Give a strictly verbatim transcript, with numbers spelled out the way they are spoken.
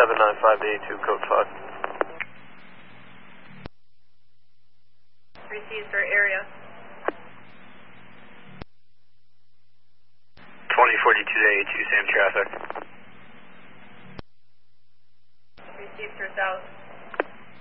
seven nine five to eighty-two, code five. Received for area. twenty forty-two to eighty-two, same traffic.